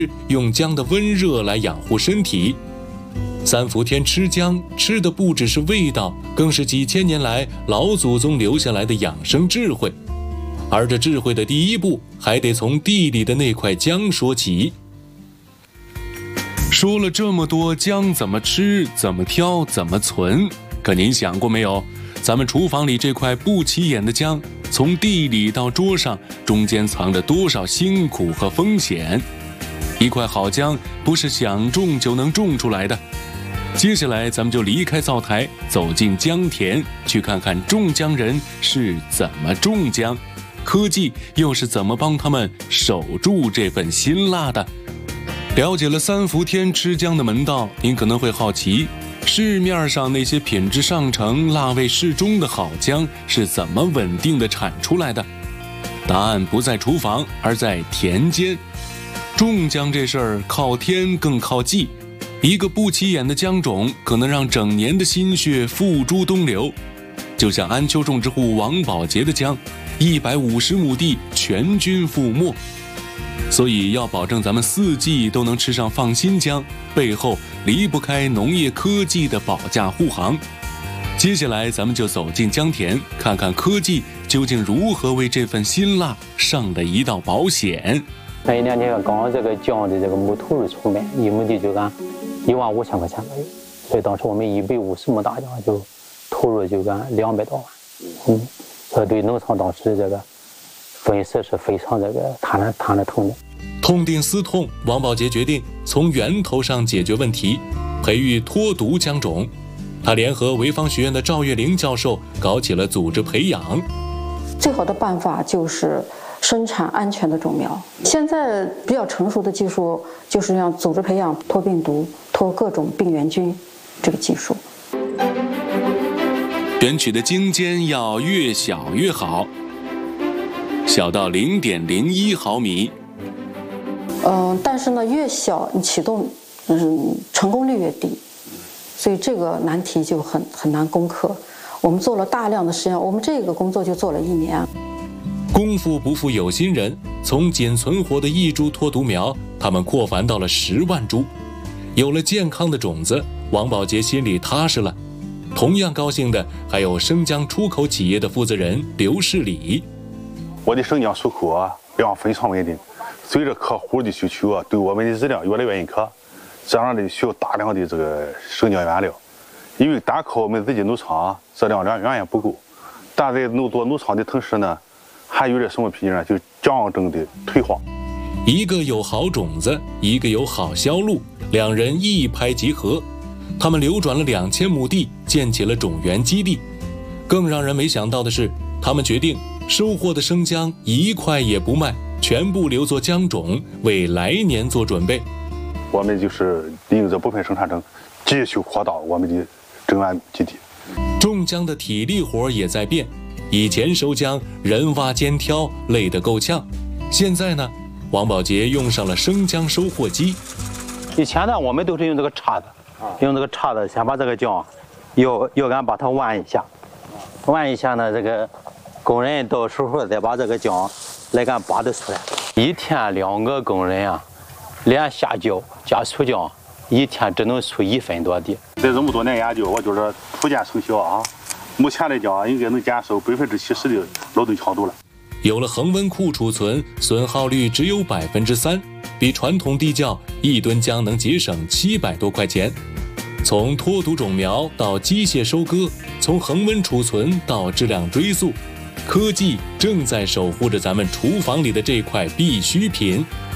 用姜的温热来养护身体。三伏天吃姜，吃的不只是味道，更是几千年来老祖宗留下来的养生智慧。而这智慧的第一步，还得从地里的那块姜说起。说了这么多姜怎么吃、怎么挑、怎么存，可您想过没有？咱们厨房里这块不起眼的姜，从地里到桌上，中间藏着多少辛苦和风险？一块好姜不是想种就能种出来的。接下来咱们就离开灶台，走进姜田，去看看种姜人是怎么种姜，科技又是怎么帮他们守住这份辛辣的。了解了三伏天吃姜的门道，您可能会好奇，市面上那些品质上乘、辣味适中的好姜是怎么稳定的产出来的？答案不在厨房，而在田间。种姜这事儿靠天更靠地，一个不起眼的姜种可能让整年的心血付诸东流。就像安丘种植户王宝杰的姜，150亩地全军覆没。所以要保证咱们4季都能吃上放心姜，背后离不开农业科技的保驾护航。接下来咱们就走进姜田，看看科技究竟如何为这份辛辣上了一道保险。 那一2年刚刚这个姜的这个木头是出卖，1亩地就干15000块钱左右，所以当时我们150亩大姜就投入就干200多万。这对农场当时的这个损失是非常这个谈得通的。 痛定思痛，王宝杰决定从源头上解决问题，培育脱毒姜种。他联合潍坊学院的赵月玲教授搞起了组织培养。 最好的办法就是生产安全的种苗。现在比较成熟的技术就是让组织培养脱病毒、脱各种病原菌这个技术。 选取的茎尖要越小越好，小到0.01毫米。 但是呢，越小你启动，成功率越低，所以这个难题就很难攻克。我们做了大量的实验，我们这个工作就做了1年。 功夫不负有心人，从仅存活的1株脱毒苗，他们扩繁到了10万株。有了健康的种子，王宝杰心里踏实了。同样高兴的还有生姜出口企业的负责人刘世礼。 我的生姜出口量非常稳定，随着客户的需求对我们的质量越来越认可，这样的需要大量的这个生姜原料。因为单靠我们自己农场质量远远不够，但在做农场的同时呢，还有点什么瓶颈呢？就姜种的退化。 一个有好种子，一个有好销路，两人一拍即合。他们流转了2000亩地，建起了种源基地。更让人没想到的是，他们决定收获的生姜1块也不卖，全部留作姜种，为来年做准备。 我们就是利用这部分生产成继续扩大我们的种源基地。 种姜的体力活也在变，以前收姜人挖肩挑，累得够呛。现在呢，王宝杰用上了生姜收获机。 以前呢，我们都是用这个叉子，先把这个姜要敢把它弯一下，弯一下呢，这个工人到时候再把这个姜来敢拔得出来。一天2个工人连下浇加除姜，一天只能除1分多地。 在这么多年研究，我就是初见成效目前来讲，应该能减少70%的劳动强度了。 有了恒温库储存，损耗率只有3%，比传统地窖1吨姜能节省700多块钱。从脱毒种苗到机械收割，从恒温储存到质量追溯，科技正在守护着咱们厨房里的这块必需品。